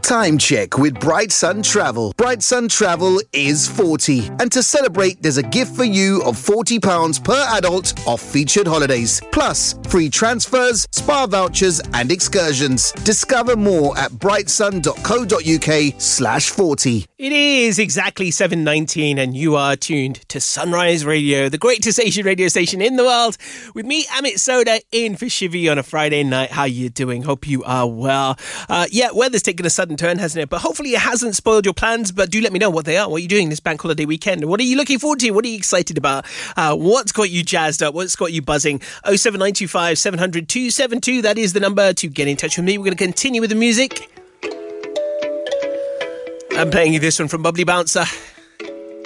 Time check with Bright Sun Travel. Bright Sun Travel is 40. And to celebrate, there's a gift for you of £40 per adult off featured holidays. Plus, free transfers, spa vouchers and excursions. Discover more at brightsun.co.uk/40. It is exactly 7:19 and you are tuned to Sunrise Radio, the greatest Asian radio station in the world. With me, Amit Soda, in for Shivy on a Friday night. How you doing? Hope you are well. Weather's taken a sudden turn, hasn't it? But hopefully it hasn't spoiled your plans. But do let me know what they are. What are you doing this bank holiday weekend? What are you looking forward to? What are you excited about? What's got you jazzed up? What's got you buzzing? 07925 700 272. That is the number to get in touch with me. We're going to continue with the music. I'm playing you this one from Bubbly Bouncer.